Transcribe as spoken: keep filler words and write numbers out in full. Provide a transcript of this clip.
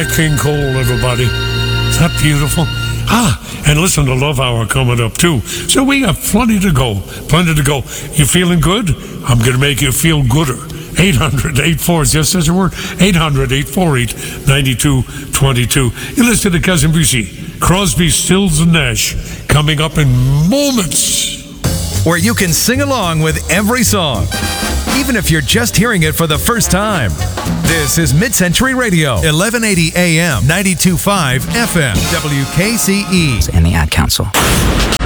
Nat King Cole, everybody. Is that beautiful? Ah, and listen to Love Hour coming up, too. So we got plenty to go. Plenty to go. You feeling good? I'm going to make you feel gooder. eight hundred, eight four, just as a word, eight hundred, eight four eight, nine two two two. You listen to Cousin Brucey, Crosby, Stills, and Nash, coming up in moments. Where you can sing along with every song, even if you're just hearing it for the first time. This is Mid-Century Radio, eleven eighty A M, ninety-two point five F M, W K C E. And the Ad Council.